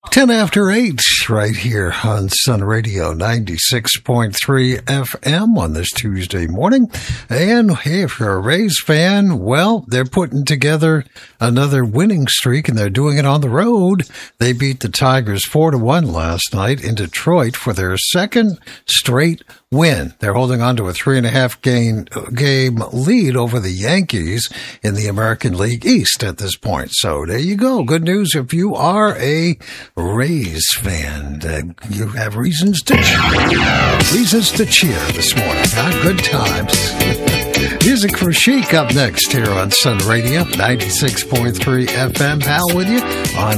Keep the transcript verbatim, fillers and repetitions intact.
ten after eight, right here on Sun Radio ninety-six point three F M on this Tuesday morning. And hey, if you're a Rays fan, well, they're putting together another winning streak, and they're doing it on the road. They beat the Tigers four to one last night in Detroit for their second straight win. They're holding on to a three and a half game, game lead over the Yankees in the American League East at this point. So there you go. Good news if you are a Rays fan. Uh, you have reasons to cheer. Reasons to cheer this morning. Huh? Good times. Music for Chic up next here on Sun Radio ninety-six point three F M. Hal with you on